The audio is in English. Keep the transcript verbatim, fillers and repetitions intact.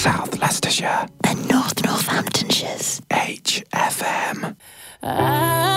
South Leicestershire and North Northamptonshires. H F M. I